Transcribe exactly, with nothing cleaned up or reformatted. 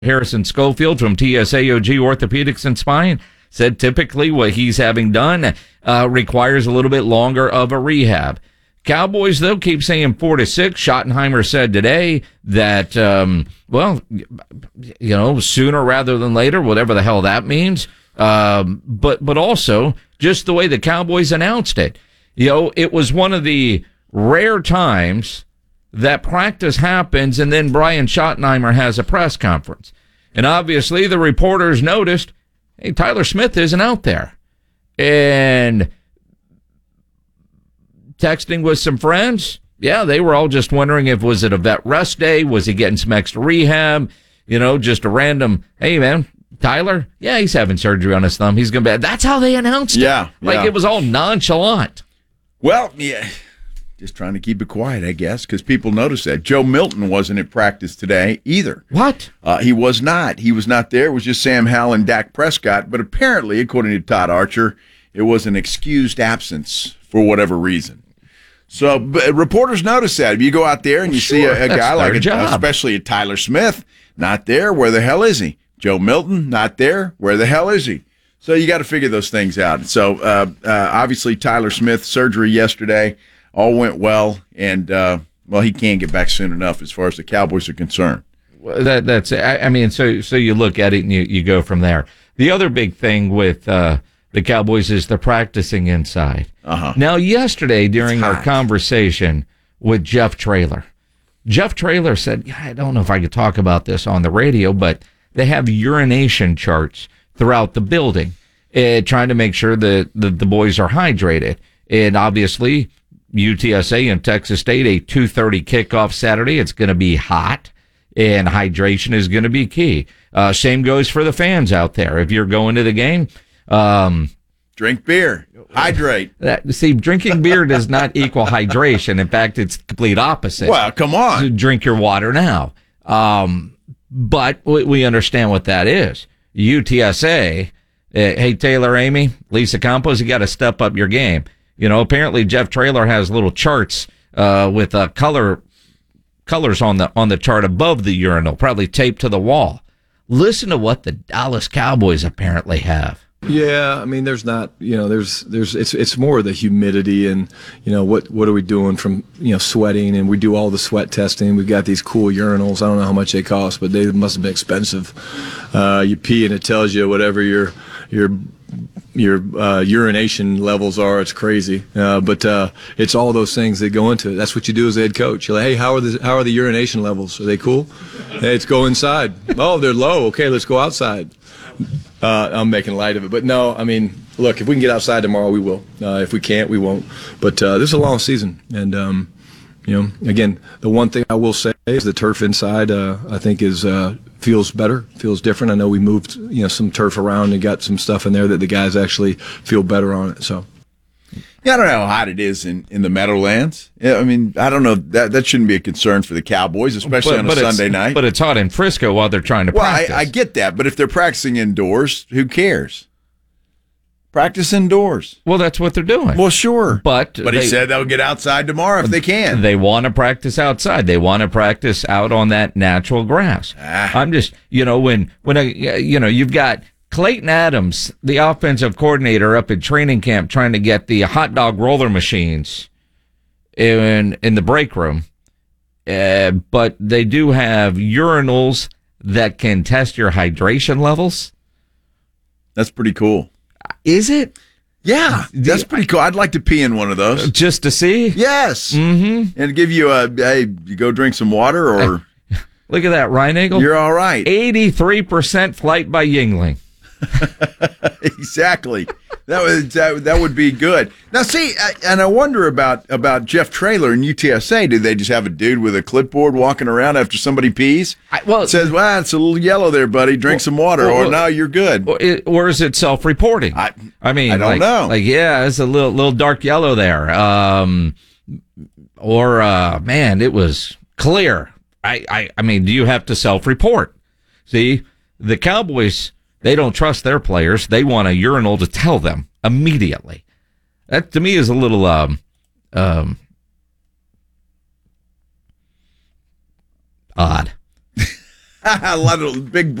Harrison Schofield from T S A O G Orthopedics and Spine said typically what he's having done uh, requires a little bit longer of a rehab. Cowboys, though, keep saying four to six. Schottenheimer said today that, um, well, you know, sooner rather than later, whatever the hell that means. Um, but but also just the way the Cowboys announced it. You know, it was one of the rare times that practice happens and then Brian Schottenheimer has a press conference. And obviously the reporters noticed, hey, Tyler Smith isn't out there. And texting with some friends, yeah, they were all just wondering if was it a vet rest day? Was he getting some extra rehab? You know, just a random, hey, man, Tyler, yeah, he's having surgery on his thumb. He's going to be, that's how they announced it. Yeah. Like yeah. It was all nonchalant. Well, yeah. Just trying to keep it quiet, I guess, because people noticed that. Joe Milton wasn't at practice today either. What? Uh, he was not. He was not there. It was just Sam Howell and Dak Prescott. But apparently, according to Todd Archer, it was an excused absence for whatever reason. So but reporters notice that. If you go out there and you sure, see a, a guy like, a, job. especially a Tyler Smith, not there, where the hell is he? Joe Milton, not there, where the hell is he? So you got to figure those things out. So uh, uh, obviously, Tyler Smith, surgery yesterday. All went well, and, uh, well, he can't get back soon enough as far as the Cowboys are concerned. Well, that, that's I, I mean, so so you look at it and you, you go from there. The other big thing with uh, the Cowboys is they're practicing inside. Uh-huh. Now, yesterday during our conversation with Jeff Traylor, Jeff Traylor said, yeah, I don't know if I could talk about this on the radio, but they have urination charts throughout the building, uh, trying to make sure that the, the boys are hydrated. And obviously, U T S A and Texas State, a two thirty kickoff Saturday. It's going to be hot, and hydration is going to be key. Uh, same goes for the fans out there. If you're going to the game, um, drink beer, hydrate. That, see, drinking beer does not equal hydration. In fact, it's the complete opposite. Well, come on. So drink your water now. Um, but we, we understand what that is. U T S A, uh, hey, Taylor, Amy, Lisa Campos, you got to step up your game. You know, apparently Jeff Traylor has little charts uh, with uh, color colors on the on the chart above the urinal, probably taped to the wall. Listen to what the Dallas Cowboys apparently have. Yeah, I mean, there's not, you know, there's, there's, it's, it's more the humidity and, you know, what, what are we doing from, you know, sweating, and we do all the sweat testing. We've got these cool urinals. I don't know how much they cost, but they must have been expensive. Uh, you pee and it tells you whatever your, your, your uh, urination levels are. It's crazy. Uh, but, uh, it's all those things that go into it. That's what you do as a head coach. You're like, hey, how are the, how are the urination levels? Are they cool? Hey, let's go inside. Oh, they're low. Okay, let's go outside. Uh, I'm making light of it. But no, I mean, look, if we can get outside tomorrow, we will. Uh, if we can't, we won't. But uh, this is a long season. And, um, you know, again, the one thing I will say is the turf inside, uh, I think, is uh, feels better, feels different. I know we moved, you know, some turf around and got some stuff in there that the guys actually feel better on it. So. Yeah, I don't know how hot it is in, in the Meadowlands. Yeah, I mean, I don't know. That that shouldn't be a concern for the Cowboys, especially but, on a but Sunday night. But it's hot in Frisco while they're trying to well, practice. Well, I, I get that, but if they're practicing indoors, who cares? Practice indoors. Well, that's what they're doing. Well, sure. But but they, he said they'll get outside tomorrow if they can. They want to practice outside. They want to practice out on that natural grass. Ah. I'm just, you know, when, when a, you know, you've got Clayton Adams, the offensive coordinator, up at training camp trying to get the hot dog roller machines in in the break room. Uh, but they do have urinals that can test your hydration levels. That's pretty cool. Is it? Yeah, that's pretty cool. I'd like to pee in one of those. Just to see? Yes. Mm-hmm. And give you a, hey, you go drink some water or... Look at that, Ryan Eagle. You're all right. eighty-three percent flight by Yingling. Exactly. That would that, that would be good. Now, see, I, and I wonder about about Jeff Traylor and U T S A. Did they just have a dude with a clipboard walking around after somebody pees? I, well, it says, "Well, it's a little yellow there, buddy. Drink well, some water, well, or well, now you're good." Or, it, or is it self-reporting? I, I mean, I don't like, know. Like, yeah, it's a little little dark yellow there. Um, or uh, man, it was clear. I, I I mean, do you have to self-report? See, the Cowboys, they don't trust their players. They want a urinal to tell them immediately. That, to me, is a little um, um, odd. A lot of big